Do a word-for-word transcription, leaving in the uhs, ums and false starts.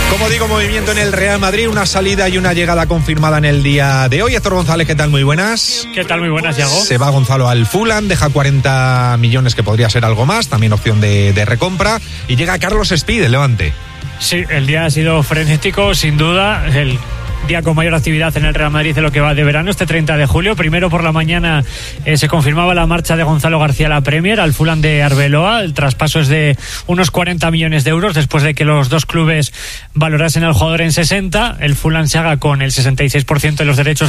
Como digo, movimiento en el Real Madrid, una salida y una llegada confirmada en el día de hoy. Héctor González, ¿qué tal? Muy buenas. ¿Qué tal? Muy buenas, Yago. Se va Gonzalo al Fulham, deja cuarenta millones, que podría ser algo más, también opción de, de recompra, y llega Carlos Espí del Levante. Sí, el día ha sido frenético, sin duda. El día con mayor actividad en el Real Madrid de lo que va de verano, este treinta de julio. Primero por la mañana eh, se confirmaba la marcha de Gonzalo García a la Premier, al Fulham de Arbeloa. El traspaso es de unos cuarenta millones de euros, después de que los dos clubes valorasen al jugador en sesenta. El Fulham se haga con el sesenta y seis por ciento de los derechos